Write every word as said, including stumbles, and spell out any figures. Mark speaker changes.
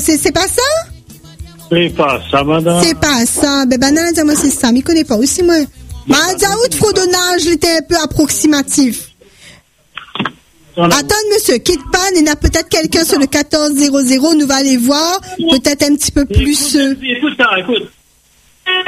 Speaker 1: c'est, c'est pas ça?
Speaker 2: C'est pas ça, madame.
Speaker 1: C'est pas ça. Ben, banane, moi, c'est ça. Mais connais pas aussi, moi. Ma Daoud Frodonnage, il était un peu approximatif. Attends, monsieur, quitte pas, il y en a peut-être quelqu'un sur le quatorze zéro zéro, nous va aller voir, peut-être un petit peu plus.
Speaker 2: Écoute, écoute ça, écoute.